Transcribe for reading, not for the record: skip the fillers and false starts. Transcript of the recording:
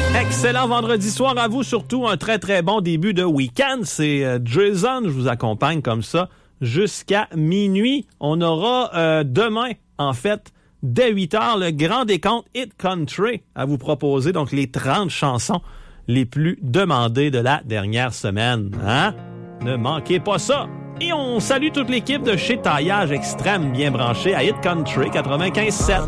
Excellent vendredi soir à vous, surtout un très très bon début de week-end. C'est Jason, je vous accompagne comme ça jusqu'à minuit. On aura demain, en fait, dès 8h, le grand décompte Hit Country à vous proposer. Donc les 30 chansons les plus demandées de la dernière semaine. Hein? Ne manquez pas ça! Et on salue toute l'équipe de chez Taillage Extrême, bien branchée à Hit Country 95.7.